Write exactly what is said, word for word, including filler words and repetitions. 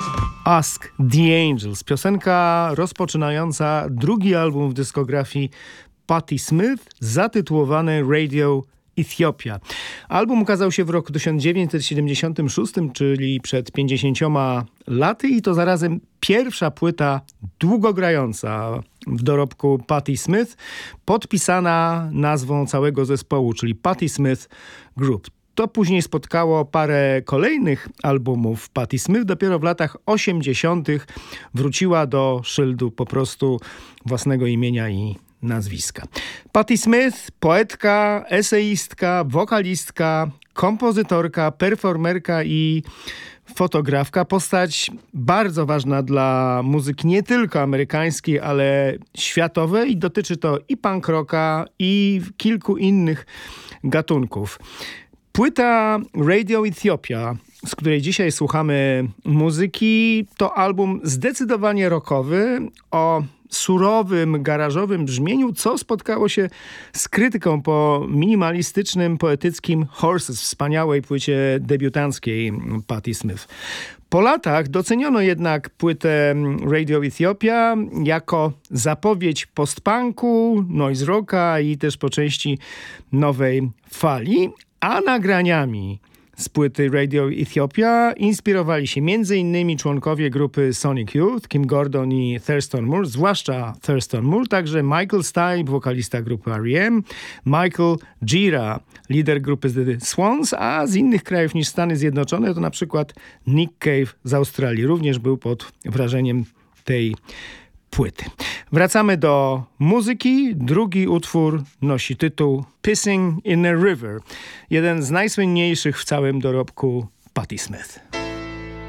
Ask the Angels, piosenka rozpoczynająca drugi album w dyskografii Patti Smith, zatytułowany Radio Ethiopia. Album ukazał się w roku tysiąc dziewięćset siedemdziesiątym szóstym, czyli przed pięćdziesięcioma laty, i to zarazem pierwsza płyta długogrająca w dorobku Patti Smith, podpisana nazwą całego zespołu, czyli Patti Smith Group. To później spotkało parę kolejnych albumów Patti Smith. Dopiero w latach osiemdziesiątych wróciła do szyldu po prostu własnego imienia i nazwiska. Patti Smith, poetka, eseistka, wokalistka, kompozytorka, performerka i fotografka. Postać bardzo ważna dla muzyki nie tylko amerykańskiej, ale światowej, i dotyczy to i punk rocka, i kilku innych gatunków. Płyta Radio Ethiopia, z której dzisiaj słuchamy muzyki, to album zdecydowanie rockowy, o surowym, garażowym brzmieniu, co spotkało się z krytyką po minimalistycznym, poetyckim Horses, wspaniałej płycie debiutanckiej Patti Smith. Po latach doceniono jednak płytę Radio Ethiopia jako zapowiedź post-punku, noise rocka i też po części nowej fali, a nagraniami z płyty Radio Ethiopia inspirowali się między innymi członkowie grupy Sonic Youth, Kim Gordon i Thurston Moore, zwłaszcza Thurston Moore, także Michael Stipe, wokalista grupy R E M, Michael Gira, lider grupy The Swans, a z innych krajów niż Stany Zjednoczone to na przykład Nick Cave z Australii. Również był pod wrażeniem tej płyty. Wracamy do muzyki. Drugi utwór nosi tytuł Pissing in a River. Jeden z najsłynniejszych w całym dorobku Patti Smith.